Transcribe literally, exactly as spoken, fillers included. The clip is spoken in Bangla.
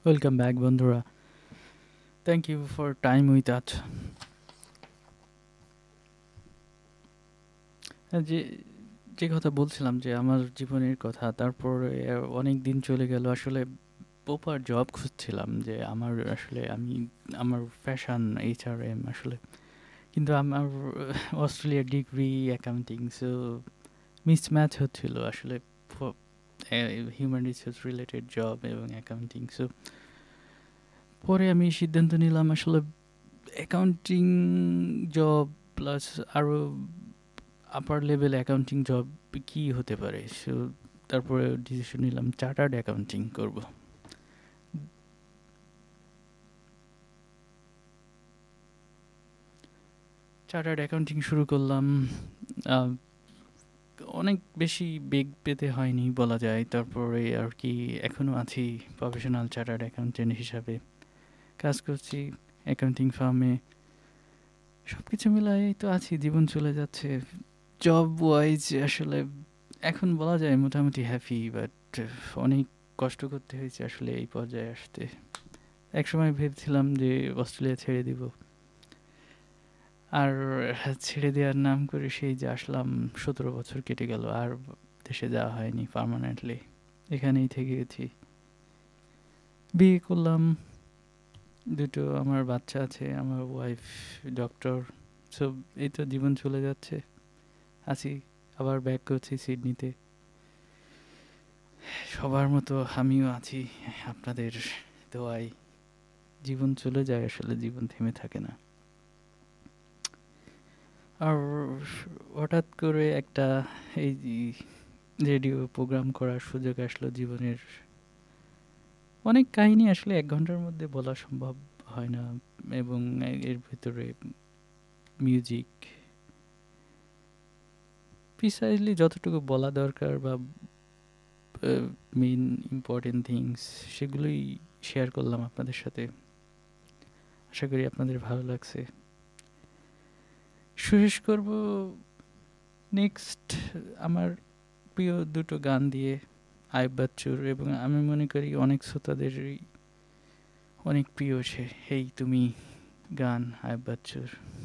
ওয়েলকাম ব্যাক বন্ধুরা। Thank you for time with আজ। যে যে কথা বলছিলাম যে আমার জীবনের কথা, তারপরে অনেক দিন চলে গেল। আসলে প্রপার জব খুঁজছিলাম, যে আমার আসলে আমি আমার ফ্যাশন এইচআরএম আসলে, কিন্তু আমার অস্ট্রেলিয়ার ডিগ্রি অ্যাকাউন্টিং, সো মিসম্যাচ হচ্ছিল আসলে হিউম্যান রিসোর্স রিলেটেড জব এবং অ্যাকাউন্টিং। সো পরে আমি সিদ্ধান্ত নিলাম আসলে অ্যাকাউন্টিং জব প্লাস আরও আপার লেভেল অ্যাকাউন্টিং জব কি হতে পারে। সো তারপরে ডিসিশন নিলাম চার্টার্ড অ্যাকাউন্টিং করব। চার্টার্ড অ্যাকাউন্টিং শুরু করলাম। আহ, অনেক বেশি বেগ পেতে হয়নি বলা যায়। তারপরে আর কি এখনও আছি প্রফেশনাল চার্টার্ড অ্যাকাউন্টেন্ট হিসাবে, কাজ করছি অ্যাকাউন্টিং ফার্মে। সব কিছু মিলাই তো আছি, জীবন চলে যাচ্ছে। জব ওয়াইজ আসলে এখন বলা যায় মোটামুটি হ্যাপি, বাট অনেক কষ্ট করতে হয়েছে আসলে এই পর্যায়ে আসতে। একসময় ভেবেছিলাম যে অস্ট্রেলিয়া ছেড়ে দিব, আর ছেড়ে দেওয়ার নাম করে সেই যে আসলাম, সতেরো বছর কেটে গেল, আর দেশে যাওয়া হয়নি পার্মানেন্টলি। এখানেই থেকে গেছি, বিয়ে করলাম, দুটো আমার বাচ্চা আছে, আমার ওয়াইফ ডক্টর। সব এই তো জীবন চলে যাচ্ছে, আছি। আবার ব্যাক করছি সিডনিতে, সবার মতো আমিও আছি আপনাদের দোয়ায়। জীবন চলে যায়, আসলে জীবন থেমে থাকে না। আর হঠাৎ করে একটা এই রেডিও প্রোগ্রাম করার সুযোগ আসলো জীবনের। অনেক কাহিনী আসলে এক ঘন্টার মধ্যে বলা সম্ভব হয় না, এবং এর ভেতরে মিউজিক প্রিসাইজলি যতটুকু বলা দরকার বা মেইন ইম্পর্টেন্ট থিংস, সেগুলোই শেয়ার করলাম আপনাদের সাথে। আশা করি আপনাদের ভালো লাগছে। শেষ করব নেক্সট আমার প্রিয় দুটো গান দিয়ে, আইয়ুব বাচ্চুর, এবং আমি মনে করি অনেক শ্রোতাদেরই অনেক প্রিয় সে, এই তুমি গান, আইয়ুব বাচ্চুর।